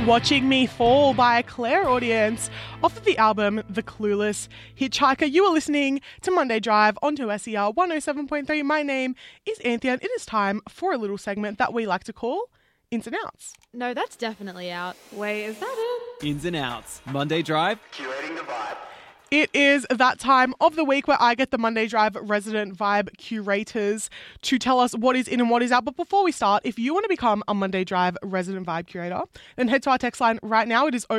Watching Me Fall by Claire Audience off of the album The Clueless Hitchhiker. You are listening to Monday Drive on 2SER 107.3. My name is Anthea and it is time for a little segment that we like to call Ins and Outs. No, that's definitely out. Wait, is that it? Ins and Outs. Monday Drive. Curating the vibe. It is that time of the week where I get the Monday Drive resident vibe curators to tell us what is in and what is out. But before we start, if you want to become a Monday Drive resident vibe curator, then head to our text line right now. It is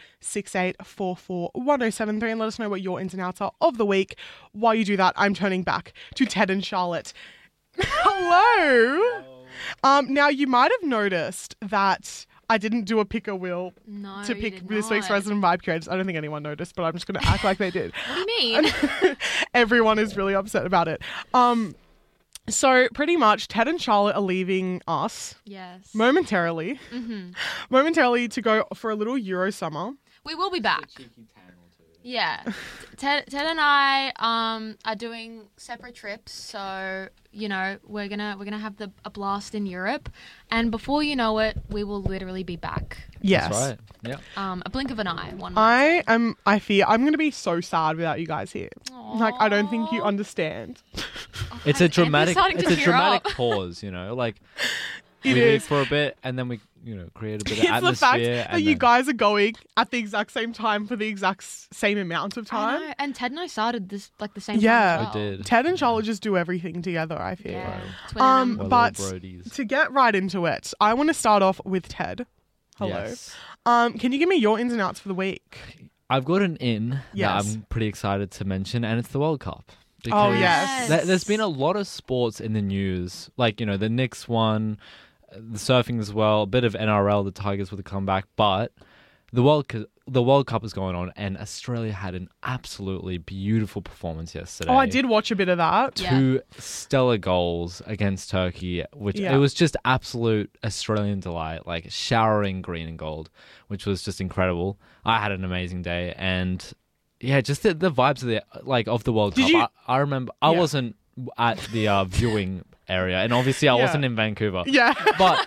0468441073 and let us know what your ins and outs are of the week. While you do that, I'm turning back to Ted and Charlotte. Hello. Now, you might have noticed that I didn't do a pick a wheel to pick this week's resident vibe curators. I don't think anyone noticed, but I'm just going to act like they did. What do you mean? Everyone is really upset about it. So pretty much Ted and Charlotte are leaving us. Yes. Momentarily. Mm-hmm. Momentarily to go for a little Euro summer. We will be back. Yeah. Ted and I are doing separate trips, so we're gonna have a blast in Europe, and before you know it, we will literally be back. Yes. That's right. Yeah. A blink of an eye. I fear I'm gonna be so sad without you guys here. Aww. Like, I don't think you understand. It's a dramatic up. pause, like It we is. leave for a bit and then we create a bit of It's the fact atmosphere. that you guys are going at the exact same time for the exact same amount of I time. know. And Ted and I started this the same Yeah. time as well. We did. Ted and Charlotte just do everything together, I feel. Yeah. Right. Twin Um, them. but- Brodies. To get right into it, I want to start off with Ted. Hello. Yes. Can you give me your ins and outs for the week? I've got an in Yes. that I'm pretty excited to mention, and it's the World Cup. Oh, Because yes. There's been a lot of sports in the news, like, the Knicks won, the surfing as well, a bit of NRL, the Tigers with a comeback, but the World Cup is going on, and Australia had an absolutely beautiful performance yesterday. Oh, I did watch a bit of that. Yeah. 2 stellar goals against Turkey, which Yeah. it was just absolute Australian delight, like showering green and gold, which was just incredible. I had an amazing day, and yeah, just the vibes of the World Did Cup. you- I remember I Yeah. wasn't at the viewing area, and obviously I Yeah. wasn't in Vancouver. Yeah. But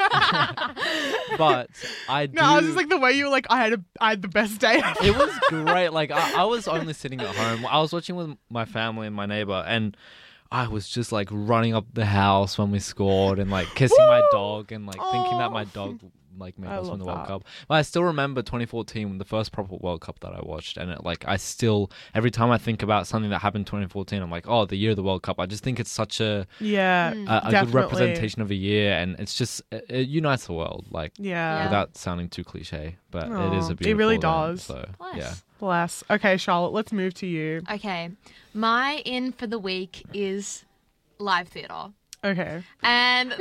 I do. No, I was just like the way you were like, I had the best day. It was great. Like I was only sitting at home. I was watching with my family and my neighbor, and I was just like running up the house when we scored and like kissing my dog and like thinking that my dog like made I us love win the World that. Cup. But I still remember 2014, the first proper World Cup that I watched, and I still every time I think about something that happened in 2014, I'm like, oh, the year of the World Cup. I just think it's such a Yeah. a good Definitely. representation of a year, and it's just it unites the world. Like Yeah. without sounding too cliche, but it is Aw, a beautiful. it really event, does. So Bless. yeah. Bless. Okay, Charlotte, let's move to you. Okay. My in for the week is live theatre. Okay. And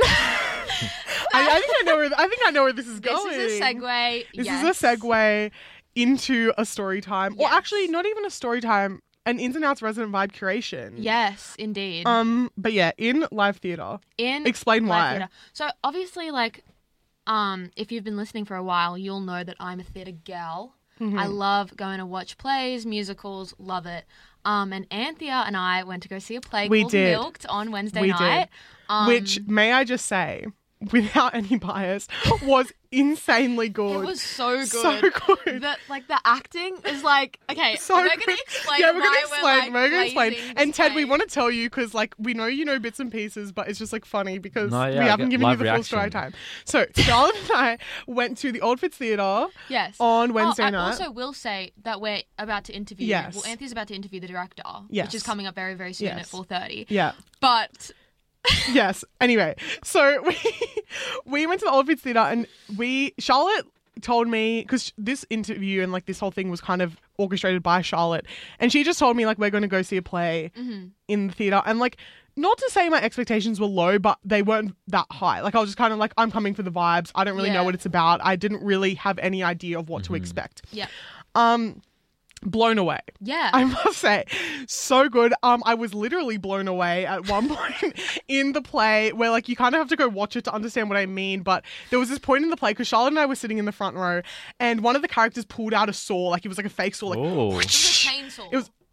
I think I know where this is this going. is a segue. This yes. is a segue into a story time. Or Yes. actually, not even a story time, an ins and outs resident vibe curation. Yes, indeed. But yeah, in live theatre. in Explain live why. theatre. So obviously, if you've been listening for a while, you'll know that I'm a theatre gal. Mm-hmm. I love going to watch plays, musicals, love it. And Anthea and I went to go see a play We called did. Milked on Wednesday We night. Which, may I just say, without any bias, was insanely good. It was so good. So good. The acting is like, okay, So I'm not good. going to explain Yeah, we're why gonna explain. we're We're gonna explain. blazing And this Ted, we play. want to tell you because, like, we know you know bits and pieces, but it's just like funny because No, yeah, we I haven't get given you live the full story reaction. time. So Charlotte and I went to the Old Fitz Theatre Yes. on Wednesday I night. also will say that we're about to interview. Yes. Well, Anthea's about to interview the director, Yes. which is coming up very, very soon Yes. at 4:30. Yeah. But Yes. Anyway, so we went to the Old Fitz Theatre and Charlotte told me, because this interview and like this whole thing was kind of orchestrated by Charlotte, and she just told me like we're going to go see a play in the theatre, and like not to say my expectations were low, but they weren't that high. Like I was just kind of like, I'm coming for the vibes. I don't really know Yeah. what it's about. I didn't really have any idea of what to expect. yeah, Blown away. yeah. I must say, so good. I was literally blown away at one point in the play where like you kind of have to go watch it to understand what I mean. But there was this point in the play because Charlotte and I were sitting in the front row, and one of the characters pulled out a saw, like it was like a fake saw, like Oh. It's a chainsaw. it was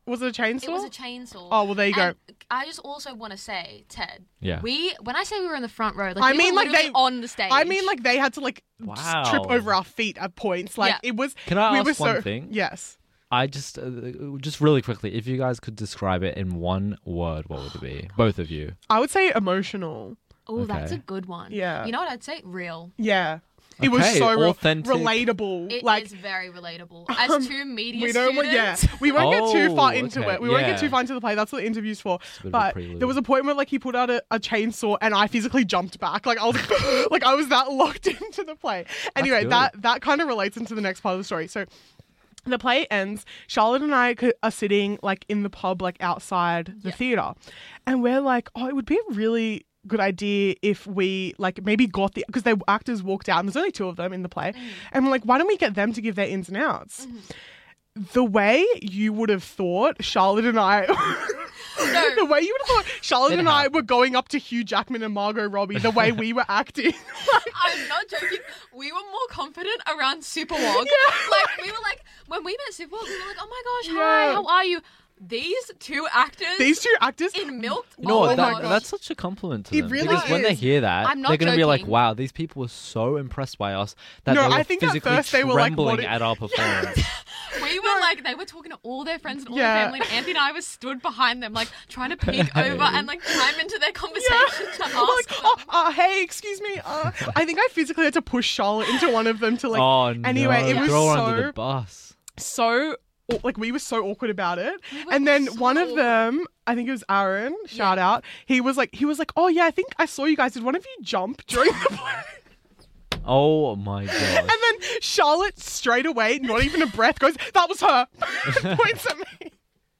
Was it a chainsaw? It was a chainsaw. Oh, well, there you go. I just also want to say, Ted. Yeah. When I say we were in the front row, like I we mean, were like literally on the stage. I mean, like they had to like just trip Wow. over our feet at points. Like Yeah. it was. Can I we ask were one so, thing? Yes. I just really quickly, if you guys could describe it in one word, what would it be? Both of you. I would say emotional. Oh, that's a Okay. good one. Yeah. You know what I'd say? Real. Yeah. It was Okay, so authentic. relatable. It like is very relatable. As two media we don't want, students. we won't get too far Oh, into okay, it. We won't get yeah. too far into the play. That's what the interview's for. a bit of a But prelude. there was a point where like he put out a chainsaw and I physically jumped back. Like I was like I was that locked into the play. Anyway, good. that kind of relates into the next part of the story. So the play ends. Charlotte and I are sitting like in the pub, like outside the theater, and we're like, oh, it would be a really good idea if we like maybe got the because the actors walked out and there's only two of them in the play, and we're like, why don't we get them to give their ins and outs? The way you would have thought Charlotte and I the way you would have thought Charlotte It and I happened. were going up to Hugh Jackman and Margot Robbie, the way we were acting. I'm not joking. We were more confident around Superwalk. Like we were like when we met Superwalk, we were like, oh my gosh, hi, Yeah. how are you? These two actors These two actors in Milk. You know oh what? my gosh. That's such a compliment to It them. really because when they is. hear that, I'm not they're going to be like, joking. wow, these people were so impressed by us that No, they were I think at physically first they were like, trembling what it- at our performance. We were like, they were talking to all their friends and all Yeah. their family, and Anthony and I was stood behind them, like trying to peek over and like chime into their conversation to ask We're like, them. hey, excuse me. I think I physically had to push Charlotte into one of them to like. Oh, no. Anyway, it was Throw her so under the bus. like we were so awkward about it. We were And then so one of awkward. them, I think it was Aaron, shout out. He was like, oh yeah, I think I saw you guys. Did one of you jump during the play? Oh my god. And then Charlotte straight away, not even a breath, goes, that was her. Points at me.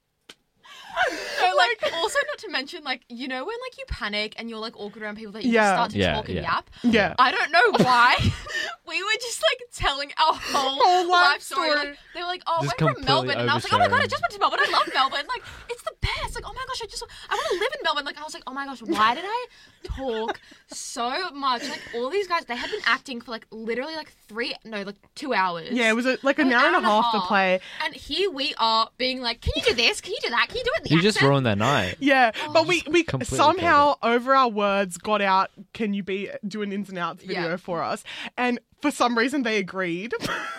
So, like, also not to mention, like, you know when, like, you panic and you're, like, awkward around people that you Yeah. just start to Yeah, talk and yeah. yap? Yeah. I don't know why. We were just, like, telling our whole Whole life life story. story. Like, they were like, oh, Just we're from completely Melbourne. And I was like, oh, my God, I oversharing. just went to Melbourne. I love Melbourne. Like, it's the best. Like, oh, my gosh, I want to live in Melbourne. Like, I was like, oh, my gosh, why did I talk so much? Like, all these guys, they had been acting for, like, literally, like, 2 hours. Yeah, it was like an An hour and a half to play. And here we are being like, can you do this? Can you do that? Can you do it in the You just accent? ruined their night. Yeah, but we completely somehow over our words got out, can you do an ins and outs video Yeah. for us? And for some reason they agreed.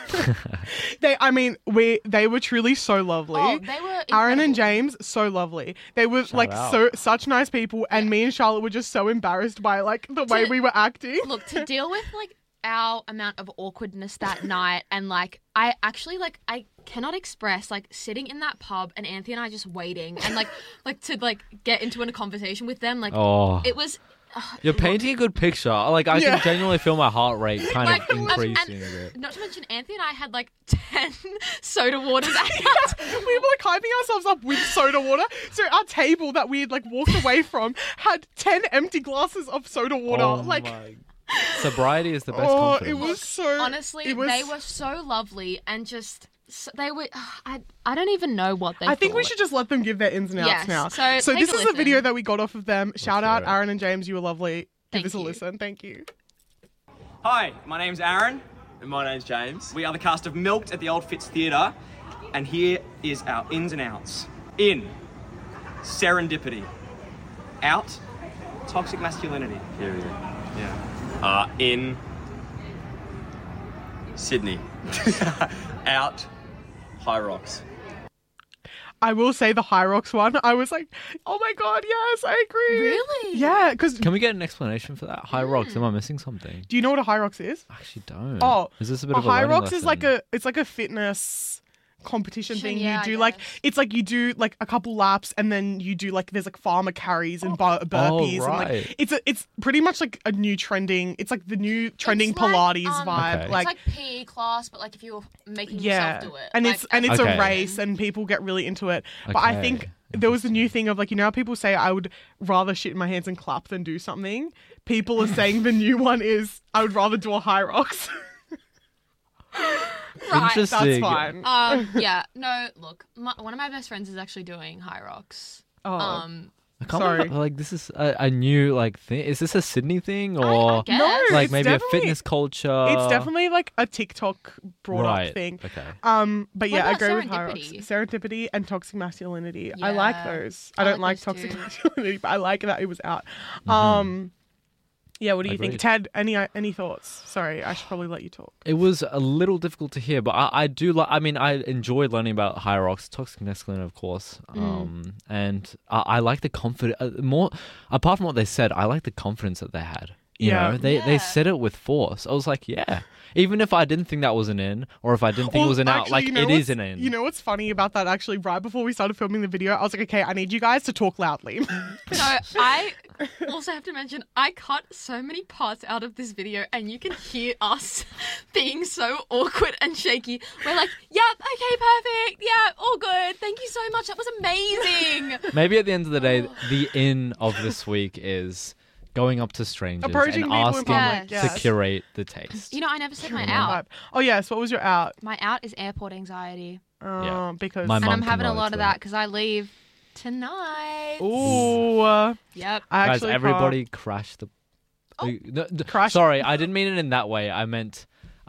They were truly so lovely. Oh, they were Aaron and incredible. James, so lovely. They were like out. such nice people, and me and Charlotte were just so embarrassed by like the way we were acting. Look, to deal with like our amount of awkwardness that night, and like I actually like I cannot express like sitting in that pub and Anthony and I just waiting and like to like get into a conversation with them. Like Oh. it was. You're painting a good picture. Like, I Yeah. can genuinely feel my heart rate kind Like, of and increasing a bit. not to mention, Anthony and I had like 10 soda waters at us. We were like hyping ourselves up with soda water. So our table that we had like walked away from had 10 empty glasses of soda water. Oh like, my. Sobriety is the best oh, confidence. it was so. Honestly, it was, they were so lovely and just. They were. I don't even know what they. I think we thought. should just let them give their ins and outs Yes, now. so this take is a a video listen. that we got off of them. Shout out hear it. Aaron and James. You were lovely. Give Thank us a you. listen. Thank you. Hi, my name's Aaron. And my name's James. We are the cast of Milked at the Old Fitz Theatre, and here is our ins and outs. In, serendipity. Out, toxic masculinity. Period. Yeah. In Sydney. Out High Rocks. I will say the High Rocks one. I was like, oh my god, yes, I agree. Really? Yeah, because Can we get an explanation for that? High Rocks, am I missing something? do you know what a High Rocks is? I actually don't. Oh, Is this a bit a of a High learning Rocks is like lesson? it's like a fitness competition thing. Yeah, You do I like guess. it's like you do like a couple laps and then you do like there's like farmer carries and burpees and right. like it's pretty much like a new trending. It's like the new trending It's like, Pilates vibe. Okay. Like, it's like PE class, but like if you were making yeah, yourself do it. and like, it's Okay. a race and people get really into it. But I Okay. think there was a new thing of like, you know how people say I would rather shit in my hands and clap than do something. People are saying the new one is I would rather do a High Rocks. right. Interesting. That's fine. Yeah. No. Look, one of my best friends is actually doing High Rocks. Oh. I can't Sorry. remember, like this is a new like thing. Is this a Sydney thing I or guess. No, like it's maybe a definitely- fitness culture? It's definitely like a TikTok brought right. up thing. Okay. But yeah, I about agree with High Rocks. serendipity? Serendipity and toxic masculinity. I like Yeah. those. I I don't like like those toxic too. masculinity, but I like that it was out. Yeah, what do you think? Agreed. Ted, any thoughts? Sorry, I should probably let you talk. It was a little difficult to hear, but I do like. I mean, I enjoyed learning about High Rocks, toxic masculinity, of course, and I like the confidence. More apart from what they said, I like the confidence that they had. You Yeah. know, they said it with force. I was like, yeah. Even if I didn't think that was an in, or if I didn't think it was an out, actually, like you know it what's- is an in. You know what's funny about that? Actually, right before we started filming the video, I was like, okay, I need you guys to talk loudly. So I also have to mention I cut so many parts out of this video, and you can hear us being so awkward and shaky. We're like, "Yep, okay, perfect. Yeah, all good. Thank you so much. That was amazing." Maybe at the end of the day, the in of this week is going up to strangers Approaching and people in asking public, to yes. curate the taste. You know, I never said my Vibe. out. Oh yes, what was your out? My out is airport anxiety, Yeah. Because My and mum I'm can having a relate lot to of that because I leave tonight. ooh, Yep. I Guys, actually everybody crash the. Crash- Sorry, I didn't mean it in that way. I meant,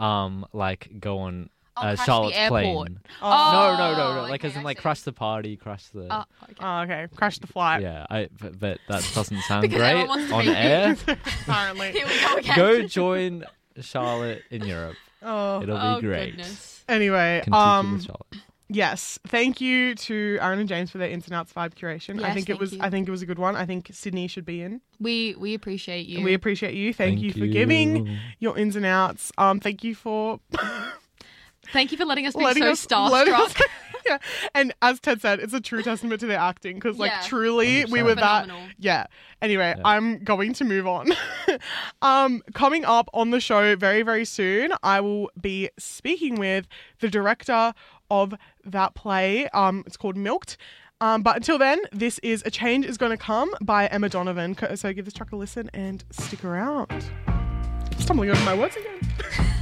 like go on Crash the Charlotte's airport. plane. Oh, No. Like okay, as in I like see. crash the party, crash the. Oh, okay. Oh, okay, crash the flight. Yeah, but that doesn't sound Because great everyone wants to on be air. Apparently. Here we go again. Go join Charlotte in Europe. Oh. It'll Oh be great. goodness. Anyway, Kentucky with Charlotte. yes, thank you to Aaron and James for their ins and outs vibe curation. I Yes, think it thank was you. I think it was a good one. I think Sydney should be in. We appreciate you. We appreciate you. Thank you for giving you. your ins and outs. Thank you for Thank you for letting us be letting so us letting us- starstruck. yeah. And as Ted said, it's a true testament to their acting because, like, Yeah. truly, we were 100%. that. Phenomenal. Yeah. Anyway, Yeah. I'm going to move on. Coming up on the show very, very soon, I will be speaking with the director of that play. It's called Milked. But until then, this is A Change Is Gonna Come by Emma Donovan. So give this track a listen and stick around. Stumbling over my words again.